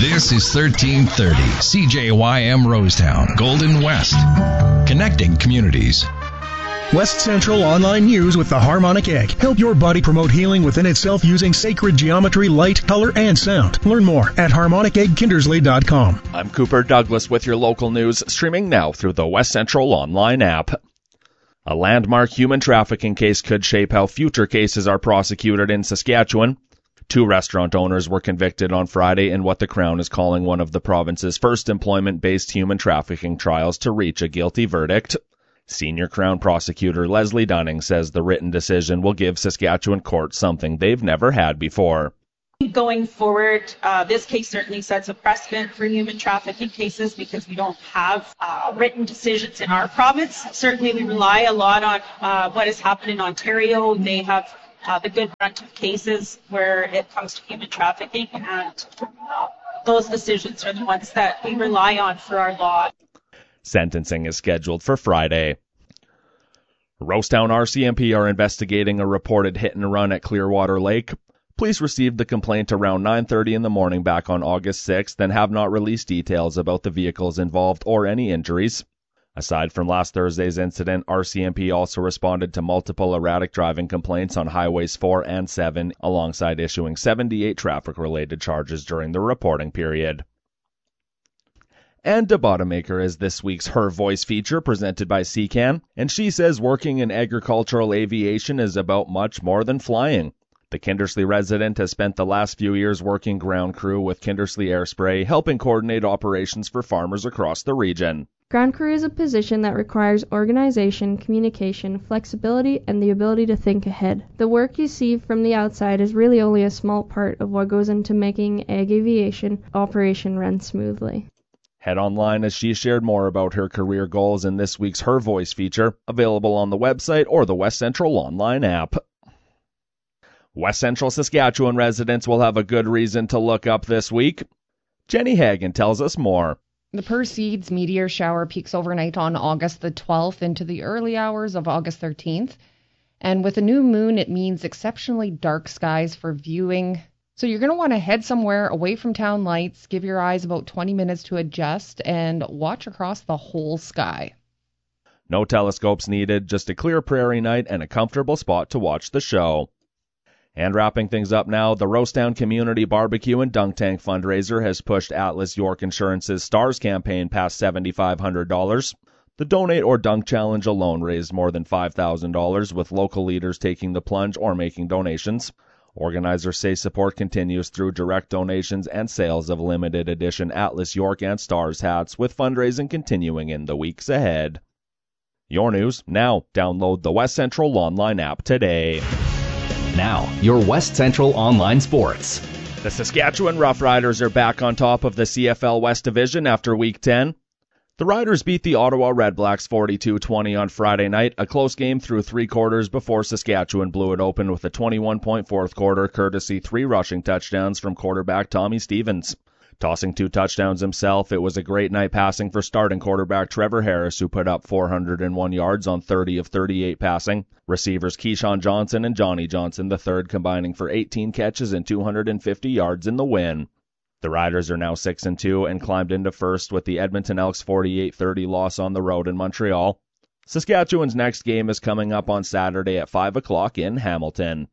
This is 1330 CJYM Rosetown, Golden West. Connecting communities. West Central Online News with the Harmonic Egg. Help your body promote healing within itself using sacred geometry, light, color, and sound. Learn more at harmoniceggkindersley.com. I'm Cooper Douglas with your local news, streaming now through the West Central Online app. A landmark human trafficking case could shape how future cases are prosecuted in Saskatchewan. 2 restaurant owners were convicted on Friday in what the Crown is calling one of the province's first employment-based human trafficking trials to reach a guilty verdict. Senior Crown Prosecutor Leslie Dunning says the written decision will give Saskatchewan courts something they've never had before. Going forward, this case certainly sets a precedent for human trafficking cases because we don't have written decisions in our province. Certainly we rely a lot on what has happened in Ontario. They have the good brunt of cases where it comes to human trafficking, and those decisions are the ones that we rely on for our law. Sentencing is scheduled for Friday. Rosetown RCMP are investigating a reported hit-and-run at Clearwater Lake. Police received the complaint around 9:30 in the morning back on August 6th and have not released details about the vehicles involved or any injuries. Aside from last Thursday's incident, RCMP also responded to multiple erratic driving complaints on Highways 4 and 7, alongside issuing 78 traffic-related charges during the reporting period. And De Bottemaker is this week's Her Voice feature presented by CCAN, and she says working in agricultural aviation is about much more than flying. The Kindersley resident has spent the last few years working ground crew with Kindersley Airspray, helping coordinate operations for farmers across the region. Ground crew is a position that requires organization, communication, flexibility, and the ability to think ahead. The work you see from the outside is really only a small part of what goes into making ag aviation operation run smoothly. Head online as she shared more about her career goals in this week's Her Voice feature, available on the website or the West Central Online app. West Central Saskatchewan residents will have a good reason to look up this week. Jenny Hagan tells us more. The Perseids meteor shower peaks overnight on August the 12th into the early hours of August 13th. And with a new moon, it means exceptionally dark skies for viewing. So you're going to want to head somewhere away from town lights, give your eyes about 20 minutes to adjust, and watch across the whole sky. No telescopes needed, just a clear prairie night and a comfortable spot to watch the show. And wrapping things up now, the Rosetown Community Barbecue and Dunk Tank fundraiser has pushed Atlas York Insurance's STARS campaign past $7,500. The Donate or Dunk Challenge alone raised more than $5,000, with local leaders taking the plunge or making donations. Organizers say support continues through direct donations and sales of limited edition Atlas York and Stars hats, with fundraising continuing in the weeks ahead. Your news now. Download the West Central Online app today. Now, your West Central Online sports. The Saskatchewan Roughriders are back on top of the CFL West Division after Week 10. The Riders beat the Ottawa Redblacks 42-20 on Friday night, a close game through 3 quarters before Saskatchewan blew it open with a 21-point fourth quarter, courtesy 3 rushing touchdowns from quarterback Tommy Stevens. Tossing 2 touchdowns himself, it was a great night passing for starting quarterback Trevor Harris, who put up 401 yards on 30 of 38 passing. Receivers Keyshawn Johnson and Johnny Johnson III combining for 18 catches and 250 yards in the win. The Riders are now 6-2 and climbed into first with the Edmonton Elks 48-30 loss on the road in Montreal. Saskatchewan's next game is coming up on Saturday at 5 o'clock in Hamilton.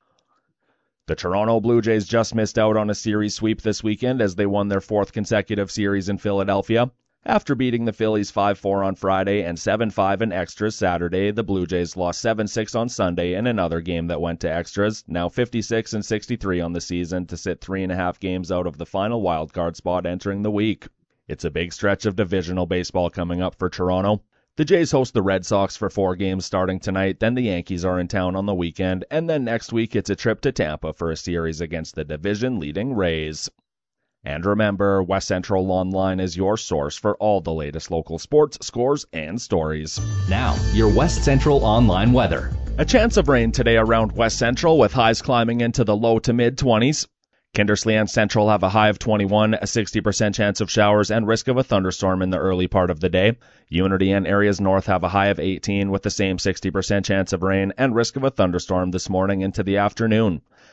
The Toronto Blue Jays just missed out on a series sweep this weekend as they won their 4th consecutive series in Philadelphia. After beating the Phillies 5-4 on Friday and 7-5 in extras Saturday, the Blue Jays lost 7-6 on Sunday in another game that went to extras, now 56-63 on the season to sit 3.5 games out of the final wildcard spot entering the week. It's a big stretch of divisional baseball coming up for Toronto. The Jays host the Red Sox for 4 games starting tonight, then the Yankees are in town on the weekend, and then next week it's a trip to Tampa for a series against the division-leading Rays. And remember, West Central Online is your source for all the latest local sports, scores, and stories. Now, your West Central Online weather. A chance of rain today around West Central, with highs climbing into the low to mid-20s. Kindersley and Central have a high of 21, a 60% chance of showers, and risk of a thunderstorm in the early part of the day. Unity and areas north have a high of 18, with the same 60% chance of rain, and risk of a thunderstorm this morning into the afternoon.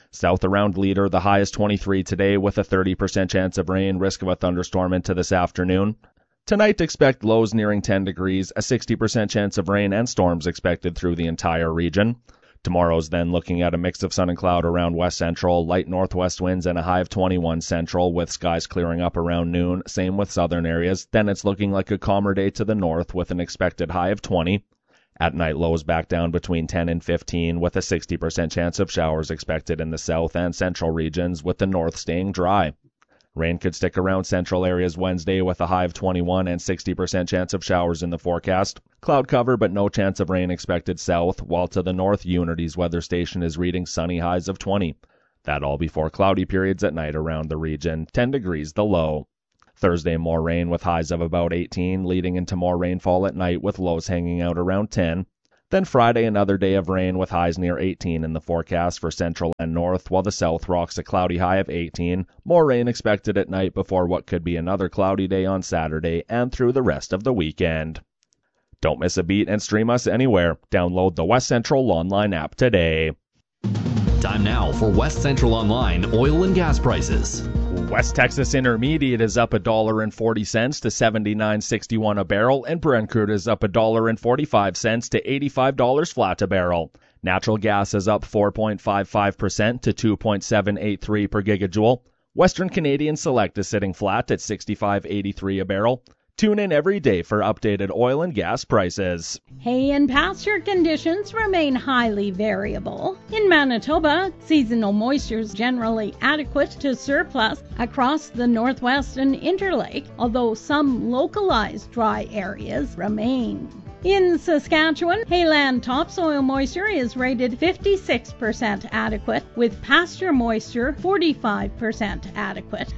South around Leader, the high is 23 today with a 30% chance of rain, risk of a thunderstorm into this afternoon. Tonight, expect lows nearing 10 degrees, a 60% chance of rain and storms expected through the entire region. Tomorrow's then looking at a mix of sun and cloud around west central, light northwest winds and a high of 21 central with skies clearing up around noon. Same with southern areas. Then it's looking like a calmer day to the north with an expected high of 20. At night, lows back down between 10 and 15 with a 60% chance of showers expected in the south and central regions with the north staying dry. Rain could stick around central areas Wednesday with a high of 21 and 60% chance of showers in the forecast. Cloud cover but no chance of rain expected south, while to the north Unity's weather station is reading sunny highs of 20. That all before cloudy periods at night around the region, 10 degrees the low. Thursday more rain with highs of about 18, leading into more rainfall at night with lows hanging out around 10. Then Friday, another day of rain with highs near 18 in the forecast for central and north, while the south rocks a cloudy high of 18. More rain expected at night before what could be another cloudy day on Saturday and through the rest of the weekend. Don't miss a beat and stream us anywhere. Download the West Central Online app today. Time now for West Central Online oil and gas prices. West Texas Intermediate is up $1.40 to $79.61 a barrel, and Brent crude is up $1.45 to $85 flat a barrel. Natural gas is up 4.55% to $2.783 per gigajoule. Western Canadian Select is sitting flat at $65.83 a barrel. Tune in every day for updated oil and gas prices. Hay and pasture conditions remain highly variable. In Manitoba, seasonal moisture is generally adequate to surplus across the Northwest and Interlake, although some localized dry areas remain. In Saskatchewan, hayland topsoil moisture is rated 56% adequate, with pasture moisture 45% adequate,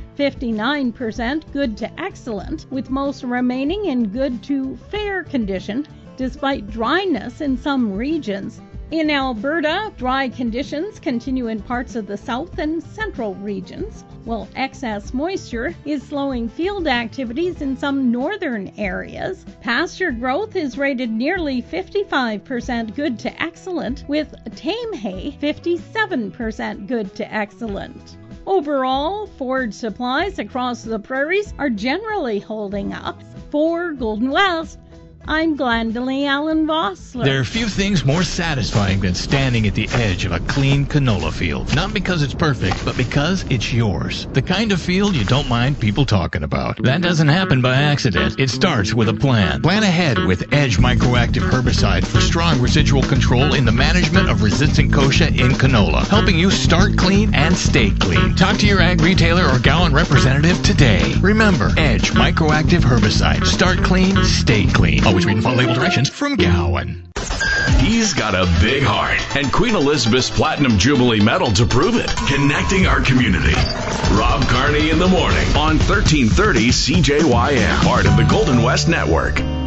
59% good to excellent, with most remaining in good to fair condition, despite dryness in some regions. In Alberta, dry conditions continue in parts of the south and central regions, while excess moisture is slowing field activities in some northern areas. Pasture growth is rated nearly 55% good to excellent, with tame hay 57% good to excellent. Overall, forage supplies across the prairies are generally holding up. For Golden West, I'm Glendalee Allen Vossler. There are few things more satisfying than standing at the edge of a clean canola field. Not because it's perfect, but because it's yours. The kind of field you don't mind people talking about. That doesn't happen by accident. It starts with a plan. Plan ahead with Edge Microactive Herbicide for strong residual control in the management of resistant kochia in canola, helping you start clean and stay clean. Talk to your ag retailer or Gowan representative today. Remember, Edge Microactive Herbicide. Start clean, stay clean. Always read and follow label directions from Gowan. He's got a big heart and Queen Elizabeth's Platinum Jubilee Medal to prove it. Connecting our community. Rob Carney in the morning on 1330 CJYM, part of the Golden West Network.